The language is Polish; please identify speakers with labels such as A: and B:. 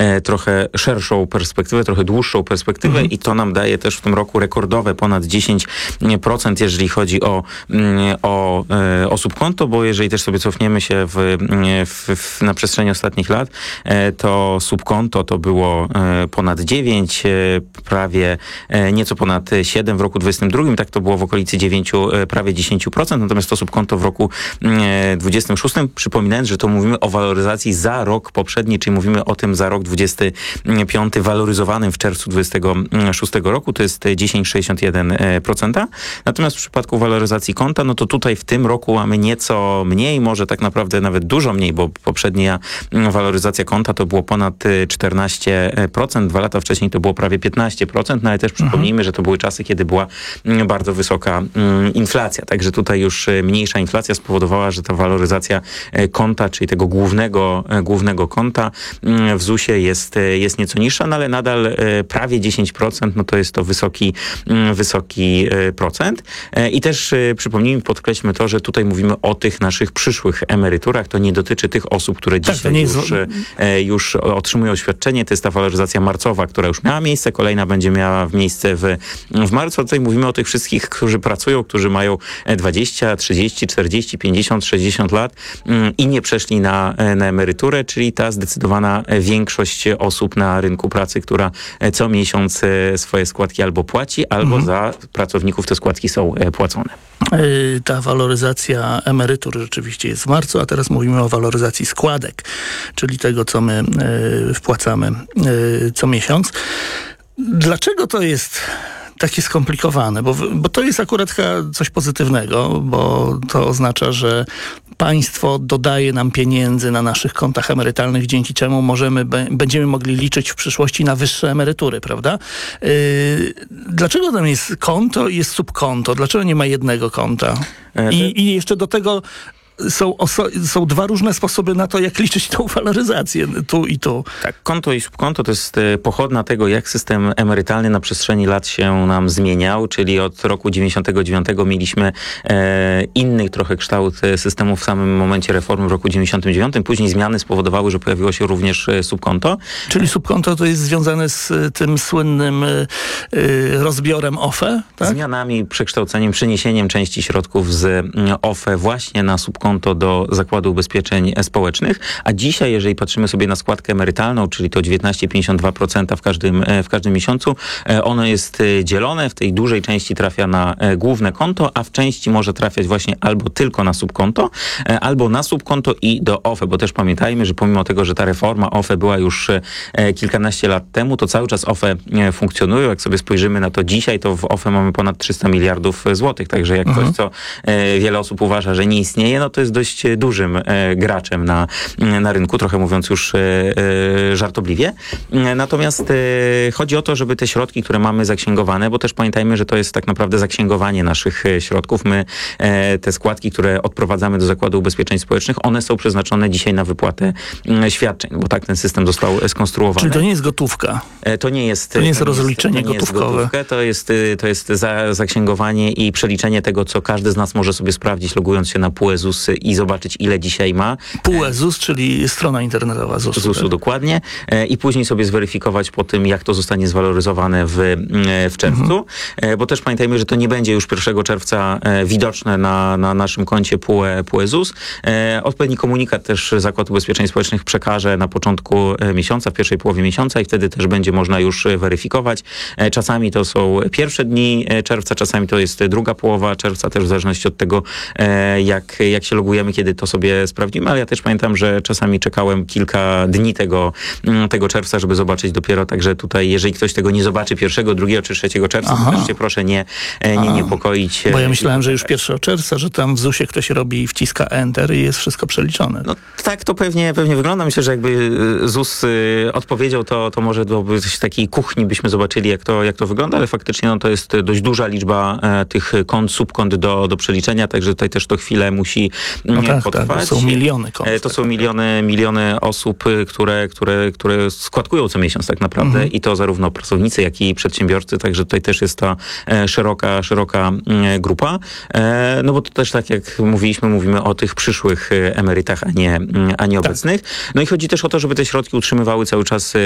A: trochę szerszą perspektywę, trochę dłuższą perspektywę i to nam daje też w tym roku rekordowe ponad 10%, jeżeli chodzi o subkonto, bo jeżeli też sobie cofniemy się na przestrzeni ostatnich lat, to subkonto to było ponad 9, prawie nieco ponad 7 w roku 2022, tak to było w okolicy 9, prawie 10%, natomiast to subkonto w roku 2026, przypominając, że to mówimy o waloryzacji za rok poprzedni, czyli mówimy o tym za rok 25 waloryzowanym w czerwcu 2026 roku, to jest 10,61%. Natomiast w przypadku waloryzacji konta, no to tutaj w tym roku mamy nieco mniej, może tak naprawdę nawet dużo mniej, bo poprzednia waloryzacja konta to było ponad 14%, 2 lata wcześniej to było prawie 15%, no ale też przypomnijmy, że to były czasy, kiedy była bardzo wysoka inflacja. Także tutaj już mniejsza inflacja spowodowała, że ta waloryzacja konta, czyli tego głównego konta w ZUS-ie jest nieco niższa, no ale nadal prawie 10%, no to jest to wysoki procent. I też przypomnijmy, podkreślmy to, że tutaj mówimy o tych naszych przyszłych emeryturach. To nie dotyczy tych osób, które dzisiaj już otrzymują świadczenie. To jest ta waloryzacja marcowa, która już miała miejsce, kolejna będzie miała miejsce w marcu. Tutaj mówimy o tych wszystkich, którzy pracują, którzy mają 20, 30, 40, 50, 60 lat i nie przeszli na emeryturę, czyli ta zdecydowana większość osób na rynku pracy, która co miesiąc swoje składki albo płaci, albo za pracowników te składki są płacone.
B: Ta waloryzacja emerytur rzeczywiście jest w marcu, a teraz mówimy o waloryzacji składek, czyli tego, co my wpłacamy co miesiąc. Dlaczego to jest takie skomplikowane? Bo to jest akurat chyba coś pozytywnego, bo to oznacza, że państwo dodaje nam pieniędzy na naszych kontach emerytalnych, dzięki czemu będziemy mogli liczyć w przyszłości na wyższe emerytury, prawda? Dlaczego tam jest konto i jest subkonto? Dlaczego nie ma jednego konta? I jeszcze do tego są dwa różne sposoby na to, jak liczyć tą waloryzację, tu i tu.
A: Tak, konto i subkonto to jest pochodna tego, jak system emerytalny na przestrzeni lat się nam zmieniał, czyli od roku 99 mieliśmy inny trochę kształt systemu w samym momencie reformy w roku 99. Później zmiany spowodowały, że pojawiło się również subkonto.
B: Czyli subkonto to jest związane z tym słynnym rozbiorem OFE, tak?
A: Zmianami, przekształceniem, przeniesieniem części środków z OFE właśnie na subkonto do Zakładu Ubezpieczeń Społecznych, a dzisiaj, jeżeli patrzymy sobie na składkę emerytalną, czyli to 19,52% w każdym miesiącu, ono jest dzielone, w tej dużej części trafia na główne konto, a w części może trafiać właśnie albo tylko na subkonto, albo na subkonto i do OFE, bo też pamiętajmy, że pomimo tego, że ta reforma OFE była już kilkanaście lat temu, to cały czas OFE funkcjonują. Jak sobie spojrzymy na to dzisiaj, to w OFE mamy ponad 300 miliardów złotych, także jak coś, co wiele osób uważa, że nie istnieje, no to jest dość dużym graczem na rynku, trochę mówiąc już żartobliwie. Natomiast chodzi o to, żeby te środki, które mamy zaksięgowane, bo też pamiętajmy, że to jest tak naprawdę zaksięgowanie naszych środków. My te składki, które odprowadzamy do Zakładu Ubezpieczeń Społecznych, one są przeznaczone dzisiaj na wypłatę świadczeń, bo tak ten system został skonstruowany.
B: Czyli to nie jest gotówka?
A: To nie jest
B: rozliczenie gotówkowe.
A: To jest zaksięgowanie i przeliczenie tego, co każdy z nas może sobie sprawdzić, logując się na PUE ZUS i zobaczyć, ile dzisiaj ma.
B: PUE ZUS, czyli strona internetowa ZUS-u.
A: ZUS-u, dokładnie. I później sobie zweryfikować po tym, jak to zostanie zwaloryzowane w czerwcu. Bo też pamiętajmy, że to nie będzie już 1 czerwca widoczne na naszym koncie PUE ZUS. Odpowiedni komunikat też Zakład Ubezpieczeń Społecznych przekaże na początku miesiąca, w pierwszej połowie miesiąca i wtedy też będzie można już weryfikować. Czasami to są pierwsze dni czerwca, czasami to jest druga połowa czerwca, też w zależności od tego, jak się logujemy, kiedy to sobie sprawdzimy, ale ja też pamiętam, że czasami czekałem kilka dni tego czerwca, żeby zobaczyć dopiero, także tutaj, jeżeli ktoś tego nie zobaczy 1, 2 czy 3 czerwca, to też się proszę nie niepokoić.
B: Bo ja myślałem, że już 1 czerwca, że tam w ZUS-ie ktoś robi i wciska Enter i jest wszystko przeliczone.
A: No tak to pewnie wygląda. Myślę, że jakby ZUS odpowiedział, to może do takiej kuchni byśmy zobaczyli, jak to wygląda, ale faktycznie no, to jest dość duża liczba tych kont, subkont do przeliczenia, także tutaj też to chwilę musi potrwać.
B: Tak, to są miliony kont.
A: To są miliony osób, które składkują co miesiąc tak naprawdę i to zarówno pracownicy, jak i przedsiębiorcy, także tutaj też jest ta szeroka grupa. No bo to też tak jak mówimy o tych przyszłych emerytach, a nie obecnych. No i chodzi też o to, żeby te środki utrzymywały cały czas